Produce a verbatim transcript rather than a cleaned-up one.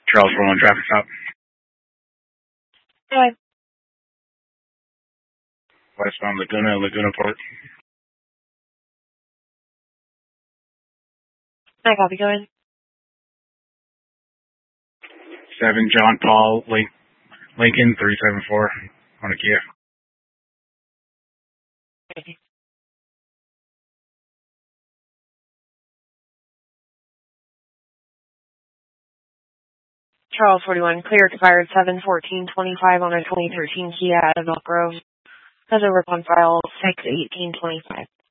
Charles Roland traffic stop. Hi. Westbound Laguna, Laguna Port. I copy, go ahead. seven John Paul Link, Lincoln three seven four on a Kia. Okay. Charles forty-one, clear expired seven fourteen twenty-five on a twenty thirteen Kia out of Elk Grove. Has a rip on file six eighteen twenty-five.